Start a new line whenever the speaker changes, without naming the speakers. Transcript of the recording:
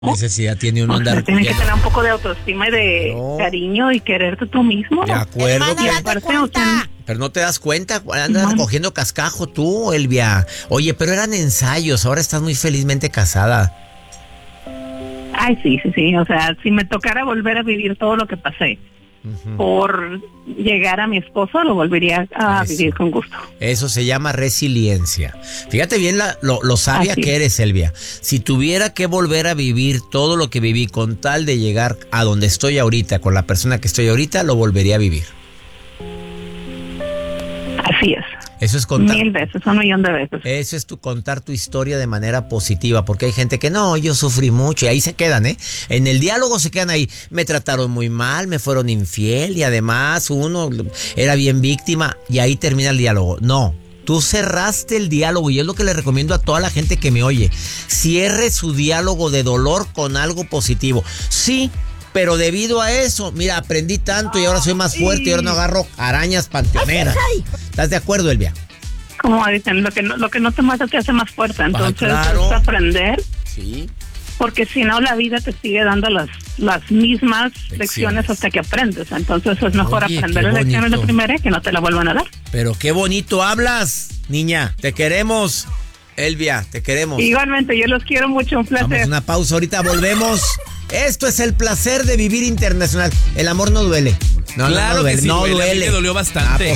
Necesidad tiene uno andar
Tienes que
cogiendo.
tener un poco de autoestima y de cariño y quererte tú mismo.
De acuerdo,
Hermana,
pero,
date cuenta.
pero no te das cuenta, andas cogiendo cascajo tú, Elvia. Oye, pero eran ensayos, ahora estás muy felizmente casada.
Ay, sí. O sea, si me tocara volver a vivir todo lo que pasé por llegar a mi esposo, lo volvería a
Eso.
vivir con gusto.
Eso se llama resiliencia. Fíjate bien lo sabia
Así
que
es.
eres, Elvia. Si tuviera que volver a vivir todo lo que viví con tal de llegar a donde estoy ahorita, con la persona que estoy ahorita, lo volvería a vivir.
Así es.
Eso es contar.
1000 veces, 1,000,000 de veces.
Eso es contar tu historia de manera positiva, porque hay gente que no, yo sufrí mucho y ahí se quedan, ¿eh? En el diálogo se quedan ahí, me trataron muy mal, me fueron infiel y además uno era bien víctima y ahí termina el diálogo. No, tú cerraste el diálogo y es lo que le recomiendo a toda la gente que me oye. Cierre su diálogo de dolor con algo positivo. Sí, pero debido a eso, mira, aprendí tanto y ahora soy más fuerte y ahora no agarro arañas panteoneras. ¿Estás de acuerdo, Elvia?
Como dicen, lo que no te mata te hace más fuerte. Entonces,
claro.
es aprender,
Sí.
porque si no, la vida te sigue dando las mismas lecciones hasta que aprendes. Entonces, es mejor
Oye,
aprender
qué
las lecciones de
bonito.
primera que no te la vuelvan a dar.
Pero qué bonito hablas, niña. Te queremos, Elvia, te queremos.
Igualmente, yo los quiero mucho, un
Vamos
placer.
a una pausa, ahorita volvemos. Esto es el placer de vivir internacional. El amor no duele. No,
Claro
no
que
duele,
sí,
no
duele. A mí
duele.
me dolió bastante.